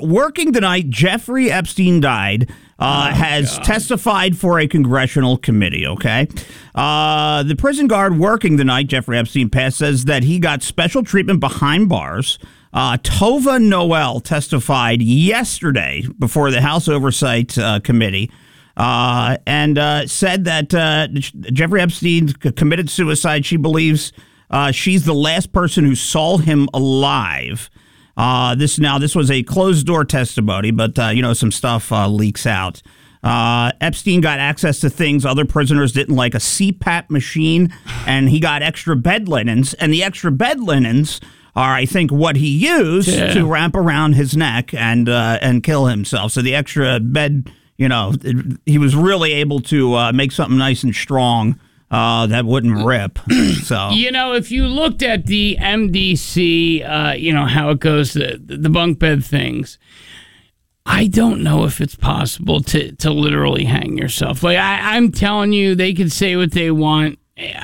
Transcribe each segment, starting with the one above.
working tonight, Jeffrey Epstein died. Has testified for a congressional committee, okay? The prison guard working the night, Jeffrey Epstein passed, says that he got special treatment behind bars. Tova Noel testified yesterday before the House Oversight Committee and said that Jeffrey Epstein committed suicide. She believes she's the last person who saw him alive. This was a closed-door testimony, but, some stuff leaks out. Epstein got access to things other prisoners didn't, like a CPAP machine, and he got extra bed linens, and the extra bed linens are, I think, what he used to wrap around his neck and kill himself. So the extra bed, he was really able to make something nice and strong that wouldn't rip. So if you looked at the MDC, how it goes, the bunk bed things, I don't know if it's possible to literally hang yourself. Like I'm telling you, they can say what they want.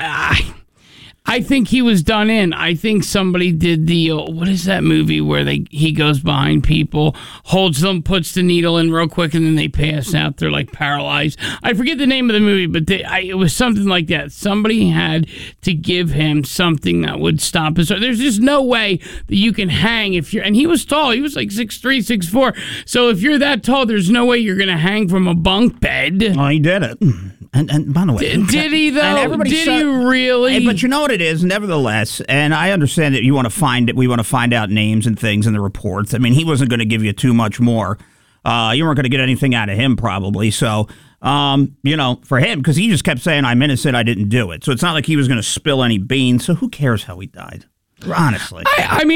I think he was done in. I think somebody did the, what is that movie where he goes behind people, holds them, puts the needle in real quick, and then they pass out. They're like paralyzed. I forget the name of the movie, but it was something like that. Somebody had to give him something that would stop his heart. There's just no way that you can hang and he was tall. He was like 6'3", 6'4". So if you're that tall, there's no way you're going to hang from a bunk bed. Oh, he did it. And by the way, did he though? Did he really? But you know what it is, nevertheless, and I understand that we want to find out names and things in the reports. I mean, he wasn't going to give you too much more. You weren't going to get anything out of him, probably. So, for him, because he just kept saying, "I'm innocent, I didn't do it." So it's not like he was going to spill any beans. So who cares how he died? Honestly,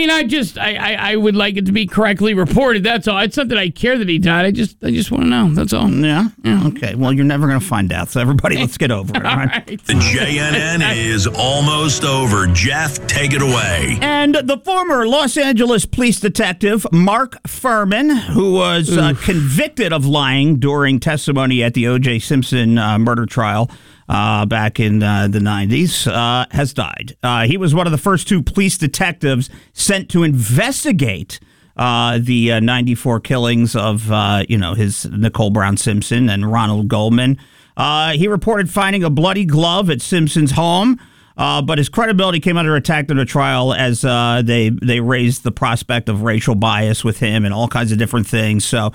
I would like it to be correctly reported. That's all. It's not that I care that he died. I just want to know. That's all. Yeah. Okay. Well, you're never going to find out. So everybody, let's get over it. All right. The JNN is almost over. Jeff, take it away. And the former Los Angeles police detective Mark Furman, who was convicted of lying during testimony at the O.J. Simpson murder trial back in the 90s, has died. He was one of the first two police detectives sent to investigate the 94 killings of, his Nicole Brown Simpson and Ronald Goldman. He reported finding a bloody glove at Simpson's home, but his credibility came under attack during the trial as they raised the prospect of racial bias with him and all kinds of different things. So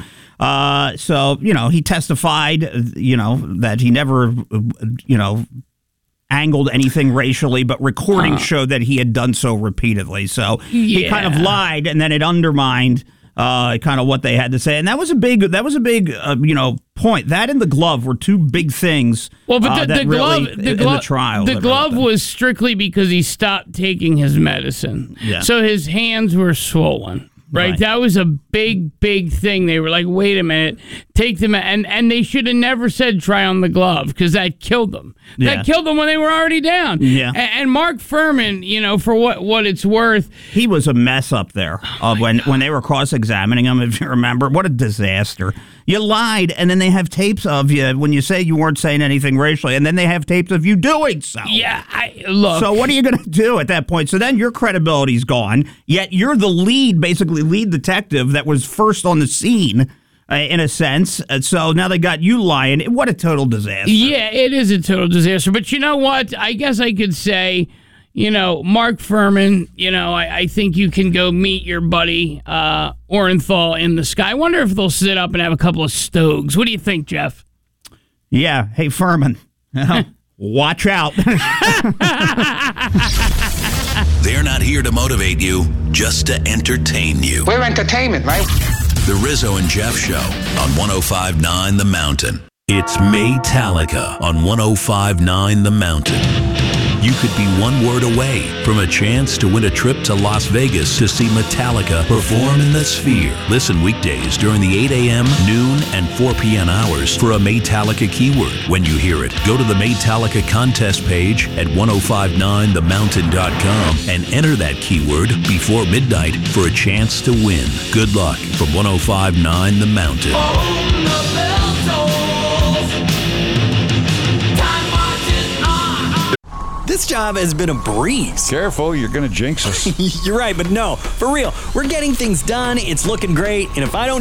he testified, that he never, angled anything racially, but recordings showed that he had done so repeatedly. So he kind of lied, and then it undermined kind of what they had to say, and that was a big point. That and the glove were two big things. Well, but the glove in the trial. The glove was strictly because he stopped taking his medicine. Yeah. So his hands were swollen. Right, that was a big thing. They were like, "Wait a minute, take them," and they should have never said try on the glove because that killed them. That killed them when they were already down. Yeah, and Mark Furman, for what it's worth, he was a mess up there when they were cross-examining him. If you remember, what a disaster! You lied, and then they have tapes of you when you say you weren't saying anything racially, and then they have tapes of you doing so. Yeah, look. So what are you going to do at that point? So then your credibility's gone, yet you're the lead detective that was first on the scene, in a sense. So now they got you lying. What a total disaster. Yeah, it is a total disaster. But you know what? I guess I could say, Mark Furman, I think you can go meet your buddy Orenthal in the sky. I wonder if they'll sit up and have a couple of stogs. What do you think, Jeff? Yeah. Hey, Furman, watch out. They're not here to motivate you, just to entertain you. We're entertainment, right? The Rizzo and Jeff Show on 105.9 The Mountain. It's Maytalica on 105.9 The Mountain. You could be one word away from a chance to win a trip to Las Vegas to see Metallica perform in the Sphere. Listen weekdays during the 8 a.m., noon, and 4 p.m. hours for a Maytalica keyword. When you hear it, go to the Maytalica contest page at 1059themountain.com and enter that keyword before midnight for a chance to win. Good luck from 105.9 The Mountain. This job has been a breeze. Careful, you're going to jinx us. You're right, but no, for real. We're getting things done, it's looking great, and if I don't